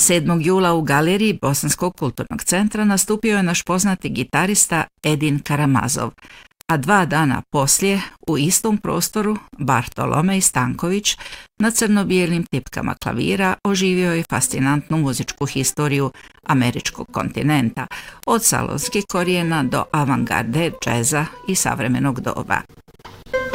7. jula u galeriji Bosanskog kulturnog centra nastupio je naš poznati gitarista Edin Karamazov, a 2 dana poslije u istom prostoru Bartolomej Stanković na crno-bijelim tipkama klavira oživio je fascinantnu muzičku historiju američkog kontinenta, od salonskih korijena do avangarde, džeza i savremenog doba.